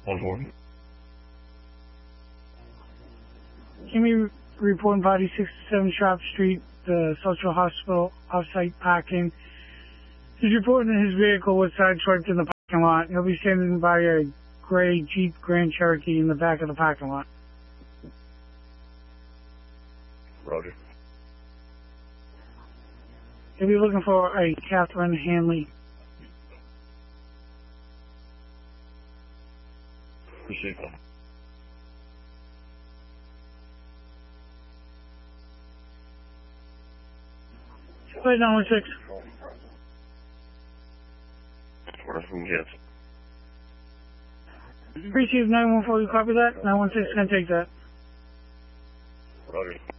140. Can we report body 67 Sharp Street, the social hospital off-site parking? He's reporting that his vehicle was sideswiped in the parking lot. He'll be standing by a gray Jeep Grand Cherokee in the back of the parking lot. Roger. He'll be looking for a Catherine Hanley. Received. 916. Where's from Jets? Received 914, you copy that? 916 can take that. Roger.